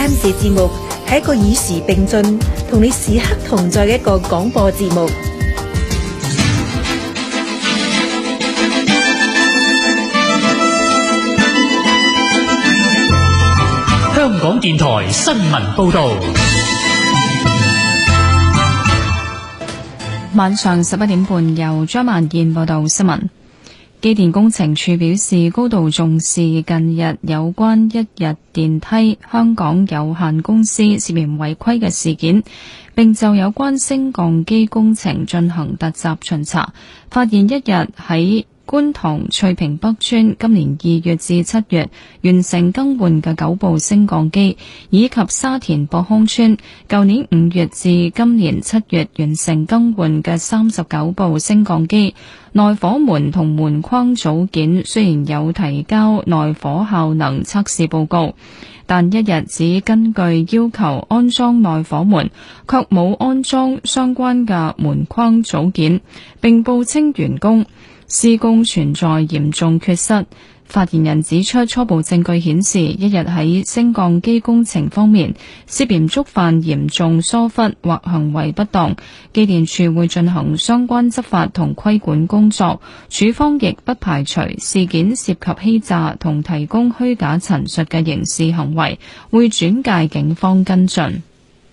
暫時節目係一個與時並進、同你時刻同在嘅一個廣播節目。 香港電台新聞報道。 晚上11點半，由張萬燕報道新聞。機電工程署表示，高度重視近日有關一日電梯香港有限公司涉嫌違規嘅事件，並就有關升降機工程進行突襲巡查，發現一日喺觀塘翠屏北村今年2月至7月完成更換嘅9部升降機，以及沙田博康村舊年5月至今年7月完成更換嘅39部升降機，內火門同門框組件雖然有提交內火效能測試報告，但一日只根據要求安裝內火門，卻冇安裝相關嘅門框組件，並報稱完工。施工存在嚴重缺失。發言人指出，初步證據顯示，一日喺升降機工程方面涉嫌觸犯嚴重疏忽或行為不當，機電署會進行相關執法同規管工作。署方亦不排除事件涉及欺詐同提供虛假陳述嘅刑事行為，會轉介警方跟進。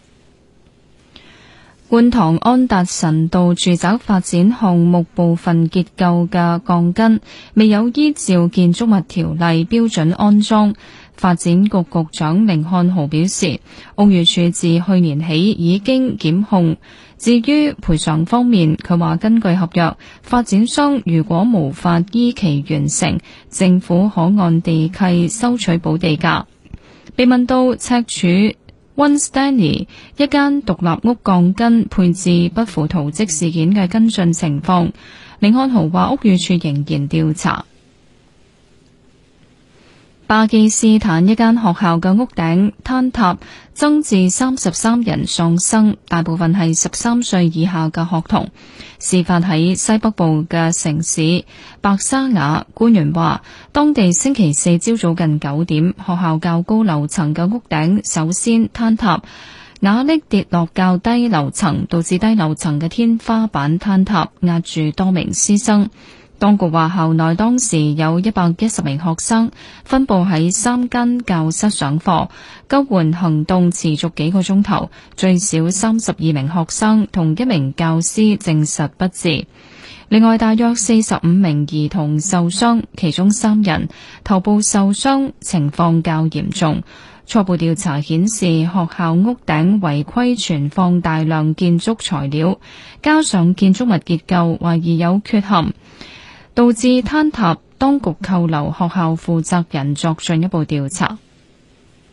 觀塘安達臣道住宅發展項目部分結構嘅鋼筋未有依照建築物條例標準安裝。發展局局長甯漢豪表示，屋宇署自去年起已經檢控。至於賠償方面，佢話根據合約，發展商如果無法依期完成，政府可按地契收取補地價。被問到赤柱溫斯丹尼一間獨立屋鋼筋配置不符圖則事件嘅跟進情況，甯漢豪話屋宇署仍然調查。巴基斯坦一間學校嘅屋頂坍塌，增至33人喪生，大部分係13歲以下嘅學童。事發喺西北部嘅城市白沙瓦，官員話當地星期四朝早近9點，學校較高樓層嘅屋頂首先坍塌，瓦礫跌落較低樓層，導致低樓層嘅天花板坍塌，壓住多名師生。當局話校內當時有110名學生分佈喺3間教室上課，救援行動持續幾個鐘頭，最少32名學生同1名教師證實不治。另外大約45名兒童受傷，其中3人頭部受傷，情況較嚴重。初步調查顯示，學校屋頂違規存放大量建築材料，加上建築物結構懷疑有缺陷，導致坍塌，當局扣留學校負責人作進一步調查。